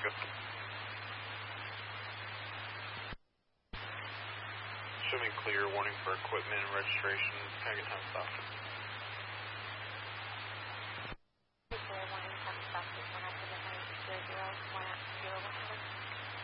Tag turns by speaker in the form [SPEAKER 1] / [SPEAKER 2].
[SPEAKER 1] Alaska. Showing clear, warning for equipment and registration. Can I get time stop?